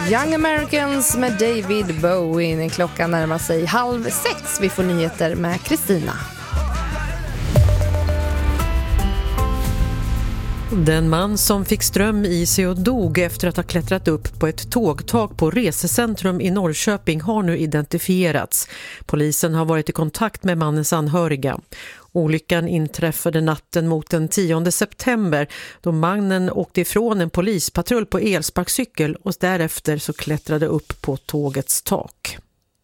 Young Americans med David Bowie. Klockan närmar sig 5:30. Vi får nyheter med Kristina. Den man som fick ström i sig och dog efter att ha klättrat upp på ett tågtak på Resecentrum i Norrköping har nu identifierats. Polisen har varit i kontakt med mannens anhöriga. Olyckan inträffade natten mot den 10 september då mannen åkte ifrån en polispatrull på elsparkcykel och därefter så klättrade upp på tågets tak.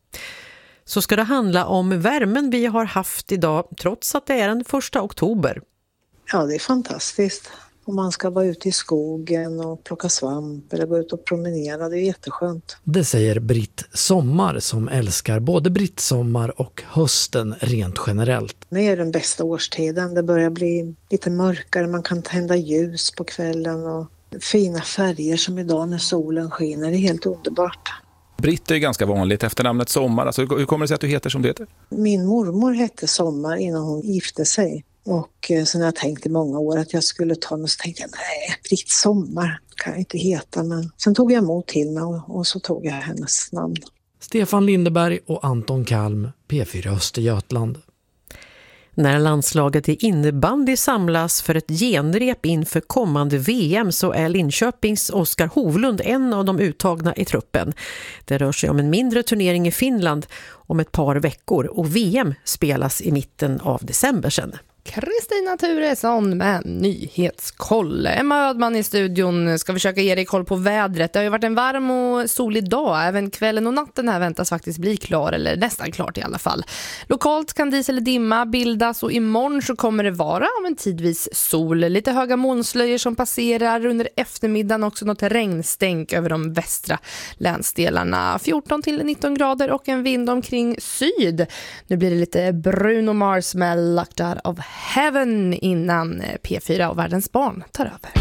Så ska det handla om värmen vi har haft idag trots att det är den 1 oktober. Ja, det är fantastiskt. Om man ska vara ute i skogen och plocka svamp eller gå ut och promenera, det är jätteskönt. Det säger Britt Sommar som älskar både brittsommar och hösten rent generellt. Det är den bästa årstiden. Det börjar bli lite mörkare, man kan tända ljus på kvällen och fina färger som idag när solen skiner. Det är helt underbart. Britt är ganska vanligt efter namnet Sommar. Alltså, hur kommer det sig att du heter som det heter? Min mormor hette Sommar innan hon gifte sig. Och sen har jag tänkt i många år att jag skulle ta den och så tänkte jag, nej, Britt Sommar kan jag inte heta. Men sen tog jag emot till mig och så tog jag hennes namn. Stefan Lindeberg och Anton Kalm, P4 Östergötland. När landslaget i innebandy samlas för ett genrep inför kommande VM så är Linköpings Oskar Hovlund en av de uttagna i truppen. Det rör sig om en mindre turnering i Finland om ett par veckor och VM spelas i mitten av december sedan. Kristina Turesson med nyhetskoll. Emma Ödman i studion ska försöka ge dig koll på vädret. Det har ju varit en varm och solig dag. Även kvällen och natten här väntas faktiskt bli klar, eller nästan klart i alla fall. Lokalt kan dis eller dimma bildas och imorgon så kommer det vara om en tidvis sol. Lite höga molnslöjor som passerar under eftermiddagen, också något regnstänk över de västra länsdelarna. 14 till 19 grader och en vind omkring syd. Nu blir det lite Bruno Mars med Locked Out of Heaven innan P4 och Världens barn tar över.